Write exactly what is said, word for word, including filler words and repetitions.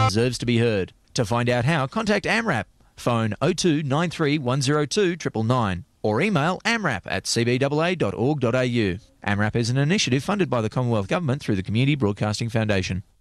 deserves to be heard. To find out how, contact AMRAP. Phone oh two nine three one oh two nine nine nine or email amrap at c b a a dot org dot a u. AMRAP is an initiative funded by the Commonwealth Government through the Community Broadcasting Foundation.